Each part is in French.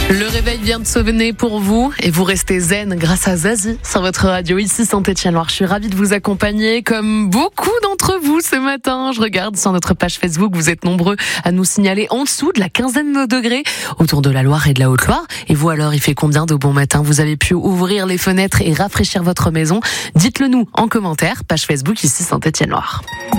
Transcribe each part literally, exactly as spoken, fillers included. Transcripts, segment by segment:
Le réveil vient de sonner pour vous et vous restez zen grâce à Zazie sur votre radio ici Saint-Étienne-Loire. Je suis ravie de vous accompagner comme beaucoup d'entre vous ce matin. Je regarde sur notre page Facebook, vous êtes nombreux à nous signaler en dessous de la quinzaine de degrés autour de la Loire et de la Haute-Loire. Et vous alors, il fait combien de bon matin? Vous avez pu ouvrir les fenêtres et rafraîchir votre maison? Dites-le nous en commentaire, page Facebook ici Saint-Étienne-Loire.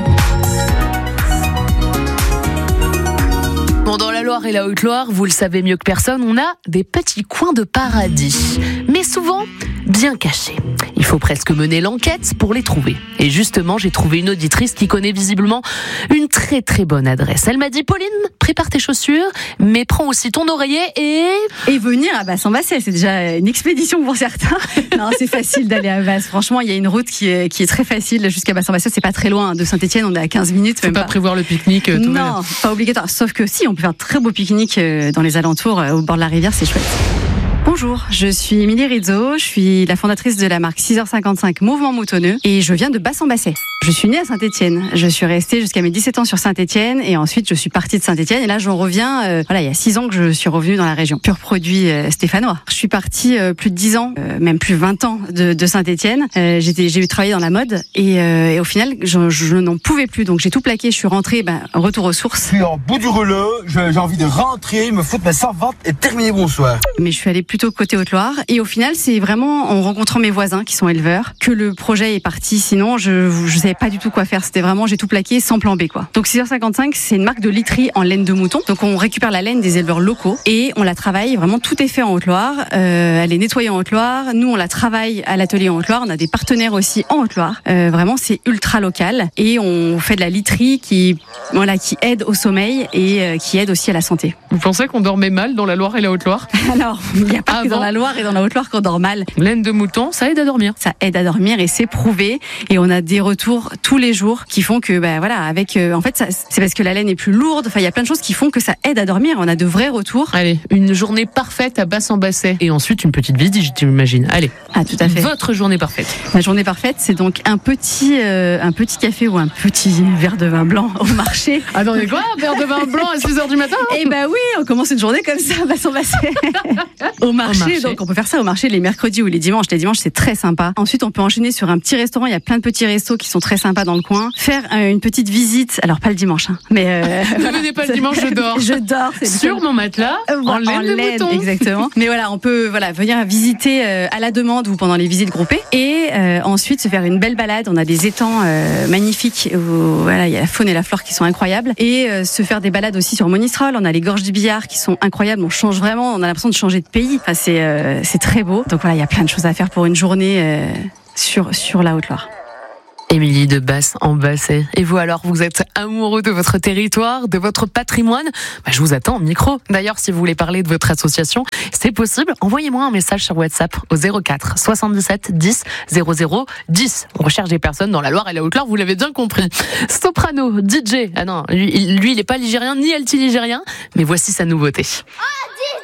Bon, dans la Loire et la Haute-Loire, vous le savez mieux que personne, on a des petits coins de paradis. Mais souvent, bien cachés. Il faut presque mener l'enquête pour les trouver. Et justement, j'ai trouvé une auditrice qui connaît visiblement une très très bonne adresse. Elle m'a dit, Pauline, prépare tes chaussures, mais prends aussi ton oreiller et... Et venir à Basse-en-Bassais, c'est déjà une expédition pour certains. Non, c'est facile d'aller à Basse. Franchement, il y a une route qui est, qui est très facile jusqu'à Basse-en-Bassais. C'est pas très loin de Saint-Étienne, on est à quinze minutes. Faut même pas, pas prévoir le pique-nique. Tout non, pas obligatoire. Sauf que si, on peut faire un très beau pique-nique dans les alentours, au bord de la rivière, c'est chouette. Bonjour, je suis Émilie Rizzo, je suis la fondatrice de la marque six heures cinquante-cinq Mouvement Moutonneux et je viens de Basse-en-Bassais. Je suis née à Saint-Étienne, je suis restée jusqu'à mes dix-sept ans sur Saint-Étienne et ensuite je suis partie de Saint-Étienne et là j'en reviens, euh, voilà, il y a six ans que je suis revenue dans la région. Pur produit euh, stéphanois. Je suis partie euh, plus de dix ans, euh, même plus vingt ans de, de Saint-Étienne. Euh, j'étais, j'ai eu travaillé dans la mode et, euh, et au final je, je n'en pouvais plus donc j'ai tout plaqué, je suis rentrée, ben, retour aux sources. Je suis en bout du rouleau, j'ai envie de rentrer, me foutre ma servante et terminer bonsoir. Mais je suis allée plutôt côté Haute-Loire et au final c'est vraiment en rencontrant mes voisins qui sont éleveurs que le projet est parti. Sinon je je savais pas du tout quoi faire. C'était vraiment j'ai tout plaqué sans plan B quoi. Donc six heures cinquante-cinq c'est une marque de literie en laine de mouton. Donc on récupère la laine des éleveurs locaux et on la travaille. Vraiment tout est fait en Haute-Loire. Euh, elle est nettoyée en Haute-Loire. Nous on la travaille à l'atelier en Haute-Loire. On a des partenaires aussi en Haute-Loire. Euh, vraiment c'est ultra local et on fait de la literie qui voilà qui aide au sommeil et euh, qui aide aussi à la santé. Vous pensez qu'on dormait mal dans la Loire et la Haute-Loire? Alors il n'y a pas que dans la Loire et dans la Haute-Loire qu'on dort mal. Laine de mouton, ça aide à dormir. Ça aide à dormir et c'est prouvé. Et on a des retours tous les jours qui font que, bah voilà, avec, euh, en fait, ça, c'est parce que la laine est plus lourde. Enfin, il y a plein de choses qui font que ça aide à dormir. On a de vrais retours. Allez, une journée parfaite à Basse-en-Bassais. Et ensuite, une petite visite, j'imagine. Allez. Ah, tout à fait. Votre journée parfaite. Ma journée parfaite, c'est donc un petit, euh, un petit café ou un petit verre de vin blanc au marché. Attendez quoi? Un verre de vin blanc à six heures du matin? Eh ben oui, on commence une journée comme ça à Basse-en-Bassais. au, marché, au marché. Donc, on peut faire ça au marché les mercredis ou les dimanches. Les dimanches, c'est très sympa. Ensuite, on peut enchaîner sur un petit restaurant. Il y a plein de petits restos qui sont très sympas dans le coin. Faire euh, une petite visite. Alors, pas le dimanche, hein, mais euh, ne venez pas le dimanche, je dors. je dors. C'est sur mon matelas, euh, en laine, en de laine mouton. Exactement. Mais voilà, on peut voilà venir visiter euh, à la demande ou pendant les visites groupées et euh, ensuite se faire une belle balade. On a des étangs euh, magnifiques où voilà, il y a la faune et la flore qui sont incroyables et euh, se faire des balades aussi sur Monistrol. On a les gorges du Billard qui sont incroyables. On change vraiment. On a l'impression de changer de pays. Enfin, c'est euh, c'est très beau. Donc voilà, il y a plein de choses à faire pour une journée euh, sur sur la Haute-Loire. Émilie de Basse-en-Bassais. Et vous alors, vous êtes amoureux de votre territoire, de votre patrimoine? Bah, je vous attends au micro. D'ailleurs, si vous voulez parler de votre association, c'est possible. Envoyez-moi un message sur WhatsApp au zéro quatre soixante-dix-sept dix zéro zéro dix. On recherche des personnes dans la Loire et la Haute-Loire, vous l'avez bien compris. Soprano, D J. Ah non, lui, lui il n'est pas ligérien ni anti-ligérien, mais voici sa nouveauté.